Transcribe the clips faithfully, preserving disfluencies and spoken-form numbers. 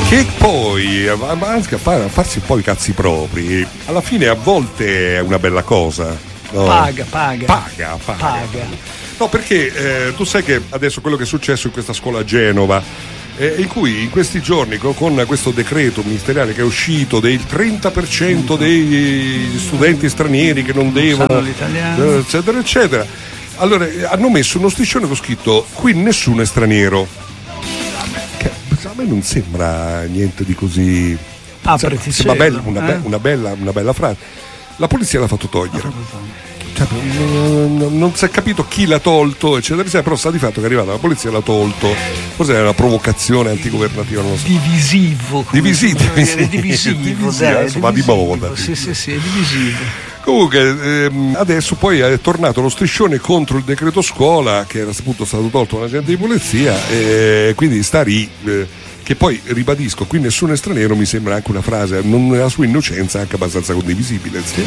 Che poi, anche a, far, a farsi un po' i cazzi propri, alla fine a volte è una bella cosa. No? Paga, paga. Paga, paga. Paga. No, perché eh, tu sai che adesso quello che è successo in questa scuola a Genova, eh, in cui in questi giorni con, con questo decreto ministeriale che è uscito del trenta per cento degli studenti stranieri che non, non devono, l'italiano, eccetera, eccetera. Allora hanno messo uno striscione con scritto: qui nessuno è straniero. Che a me non sembra niente di così. Ah, sembra bella, una, be- una, bella, una bella frase. La polizia l'ha fatto togliere. Cioè, non, non si è capito chi l'ha tolto, eccetera, eccetera, però sta di fatto che è arrivata la polizia e l'ha tolto. Forse era una provocazione antigovernativa, non lo so. Divisivo. Divisi- divisivo, divisivo, divisivo, dai, adesso va di moda. Sì, sì, sì, è divisivo. Comunque ehm, adesso poi è tornato lo striscione contro il decreto scuola, che era appunto stato tolto da un agente di polizia, e quindi sta lì. Eh, che poi ribadisco, qui nessuno è straniero, mi sembra anche una frase, non, nella sua innocenza, anche abbastanza condivisibile. Sì.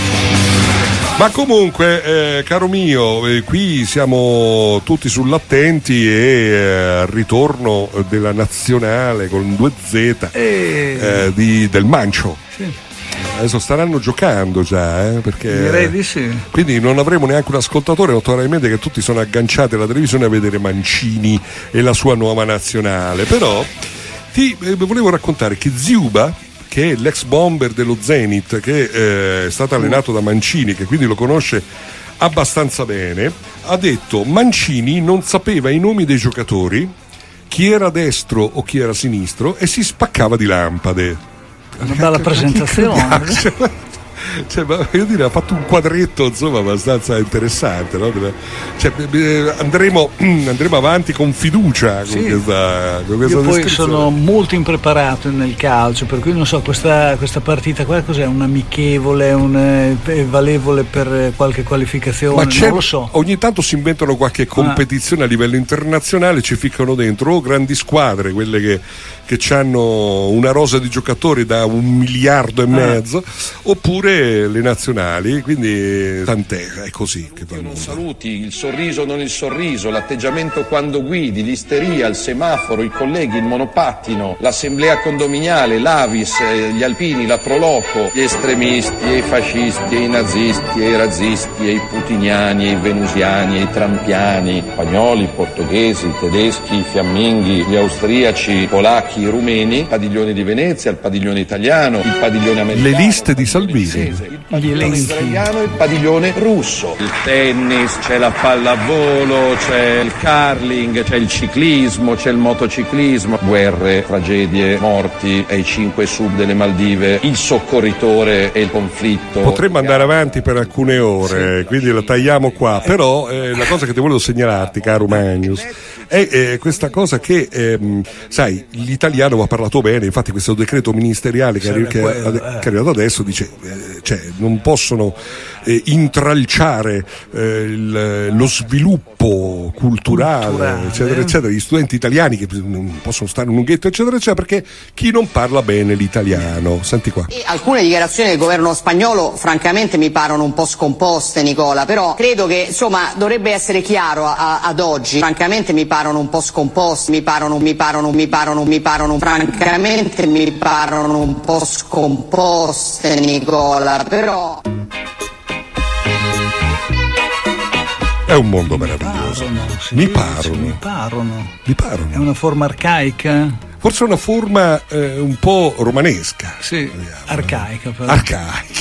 Ma comunque, eh, caro mio, eh, qui siamo tutti sull'attenti e eh, ritorno della nazionale con due Z E... eh, di, del Mancio. Sì. Adesso staranno giocando già, eh, perché direi di sì. Quindi non avremo neanche un ascoltatore, notoriamente che tutti sono agganciati alla televisione a vedere Mancini e la sua nuova nazionale. Però ti eh, volevo raccontare che Ziuba, che è l'ex bomber dello Zenit, che eh, è stato allenato da Mancini, che quindi lo conosce abbastanza bene, ha detto: Mancini non sapeva i nomi dei giocatori, chi era destro o chi era sinistro, e si spaccava di lampade. Una bella presentazione. Cioè, ma io direi, ha fatto un quadretto insomma abbastanza interessante, no? Cioè, andremo, andremo avanti con fiducia con sì. questa, con questa io poi sono molto impreparato nel calcio, per cui non so, questa, questa partita qua cos'è? Un amichevole, un eh, valevole per qualche qualificazione? Ma non lo so. Ogni tanto si inventano qualche competizione ah. a livello internazionale, ci ficcano dentro o grandi squadre, quelle che che hanno una rosa di giocatori da un miliardo e mezzo, ah. oppure le nazionali, quindi tant'è, è così che va. Non saluti, il sorriso non il sorriso, l'atteggiamento quando guidi, l'isteria, il semaforo, i colleghi, il monopattino, l'assemblea condominiale, l'Avis, gli alpini, la Proloco, gli estremisti, e i fascisti, e i nazisti, e i razzisti, e i putiniani, e i venusiani, e i trampiani, spagnoli, portoghesi, tedeschi, i fiamminghi, gli austriaci, polacchi, i rumeni, il padiglione di Venezia, il padiglione italiano, il padiglione americano, le liste di Salvini, il padiglione israeliano e il padiglione russo, il tennis, c'è la pallavolo, c'è il curling, c'è il ciclismo, c'è il motociclismo, guerre, tragedie, morti, e i cinque sub delle Maldive, il soccorritore e il conflitto. Potremmo andare avanti per alcune ore, sì, quindi la tagliamo qua, però eh, la cosa che ti volevo segnalarti, caro Magnus, è eh, questa cosa che ehm, sai, l'italiano va parlato bene, infatti questo decreto ministeriale che, arri- che, è, che è arrivato adesso dice eh, cioè non possono eh, intralciare eh, il, lo sviluppo culturale, culturale eccetera eccetera, gli studenti italiani che non possono stare in un ghetto eccetera eccetera, perché chi non parla bene l'italiano. Senti qua. E alcune dichiarazioni del governo spagnolo francamente mi parono un po' scomposte, Nicola, però credo che insomma dovrebbe essere chiaro a, ad oggi, francamente mi parono un po' scomposte, mi parono mi parono mi parono mi parono francamente mi parono un po' scomposte, Nicola, però è un mondo meraviglioso. Sì, mi parono mi parono mi parono è una forma arcaica, forse una forma eh, un po' romanesca, sì, arcaica però. arcaica